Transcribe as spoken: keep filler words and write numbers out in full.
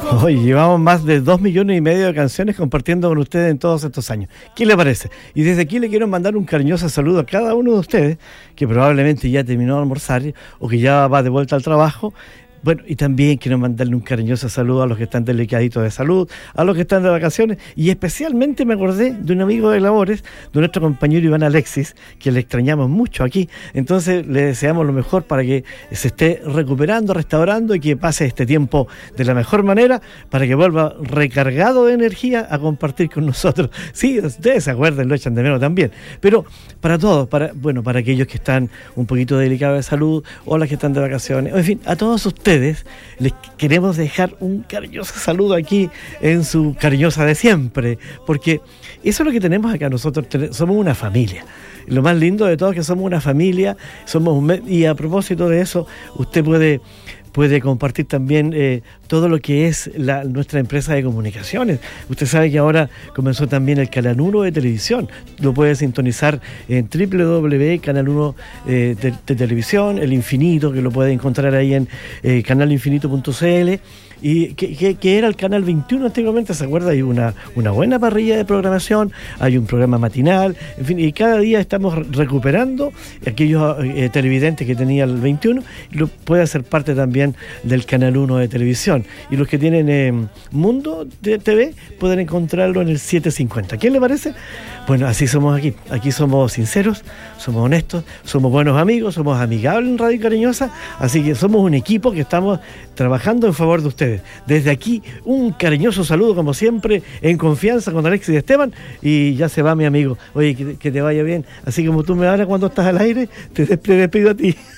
Hoy llevamos más de dos millones y medio de canciones compartiendo con ustedes en todos estos años. ¿Qué le parece? Y desde aquí le quiero mandar un cariñoso saludo a cada uno de ustedes que probablemente ya terminó de almorzar o que ya va de vuelta al trabajo. Bueno, y también quiero mandarle un cariñoso saludo a los que están delicaditos de salud, a los que están de vacaciones, y especialmente me acordé de un amigo de labores, de nuestro compañero Iván Alexis, que le extrañamos mucho aquí. Entonces le deseamos lo mejor para que se esté recuperando, restaurando y que pase este tiempo de la mejor manera, para que vuelva recargado de energía a compartir con nosotros. Sí, ustedes se acuerdan, lo echan de menos también, pero para todos, para bueno, para aquellos que están un poquito delicados de salud, o los que están de vacaciones, en fin, a todos ustedes les queremos dejar un cariñoso saludo aquí en su cariñosa de siempre, porque eso es lo que tenemos acá. Nosotros somos una familia. Lo más lindo de todo es que somos una familia, somos un me- y a propósito de eso, usted puede puede compartir también eh, todo lo que es la, nuestra empresa de comunicaciones. Usted sabe que ahora comenzó también el Canal uno de televisión. Lo puede sintonizar en doble u doble u doble u punto canal uno eh, de, de televisión, El Infinito, que lo puede encontrar ahí en eh, canal infinito punto c l. Y que, que, que era el canal veintiuno antiguamente, ¿se acuerda? Hay una, una buena parrilla de programación, hay un programa matinal, en fin, y cada día estamos recuperando aquellos eh, televidentes que tenía el veintiuno, y lo puede hacer parte también del canal uno de televisión. Y los que tienen eh, Mundo de T V pueden encontrarlo en el setecientos cincuenta. ¿Quién le parece? Bueno, así somos aquí. Aquí somos sinceros, somos honestos, somos buenos amigos, somos amigables en Radio Cariñosa, así que somos un equipo que estamos trabajando en favor de ustedes. Desde aquí, un cariñoso saludo, como siempre, en confianza con Alexis y Esteban, y ya se va mi amigo. Oye, que, que te vaya bien. Así como tú me hablas cuando estás al aire, te, te despido a ti.